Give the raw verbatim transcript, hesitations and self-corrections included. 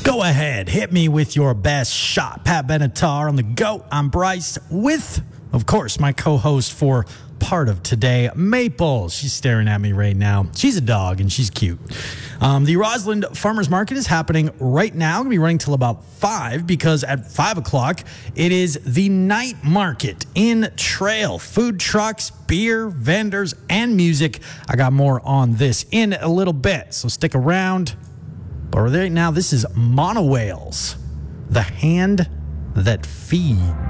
Go ahead, hit me with your best shot. Pat Benatar on the GOAT. I'm Bryce with, of course, my co-host for part of today, Maple. She's staring at me right now. She's a dog and she's cute. Um, the Roslyn Farmers Market is happening right now. Going to be running till about five because at five o'clock it is the night market in Trail. Food trucks, beer, vendors, and music. I got more on this in a little bit, so stick around. But right now, this is Mono Whales, the hand that feeds.